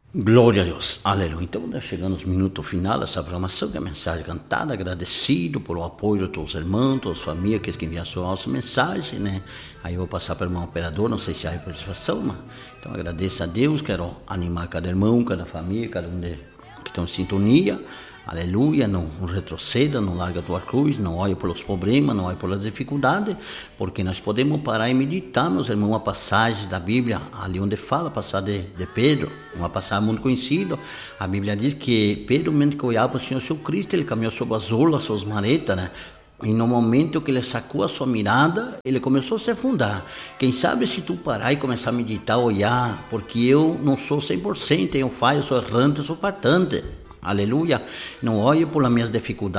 Glória a Deus, aleluia. Então, chegando nos minutos finais dessa programação, que é a mensagem cantada, agradecido pelo apoio de todos os irmãos, todas as famílias que enviaram a sua mensagem, né? Aí eu vou passar para o irmão operador, não sei se há participação, mas então agradeço a Deus, quero animar cada irmão, cada família, cada um que estão em sintonia. Aleluia, não retroceda, não larga a tua cruz, não olhe pelos problemas, não olhe pelas dificuldades, porque nós podemos parar e meditar, meus irmãos, uma passagem da Bíblia, ali onde fala a passagem de Pedro, uma passagem muito conhecida. A Bíblia diz que Pedro, mesmo que olhava para o Senhor Jesus Cristo, ele caminhou sobre as orlas, suas maretas, né? E no momento que ele sacou a sua mirada, ele começou a se afundar. Quem sabe se tu parar e começar a meditar, olhar, porque eu não sou 100%, eu falho, sou errante, sou partante. Aleluia, não olhe por as minhas dificuldades,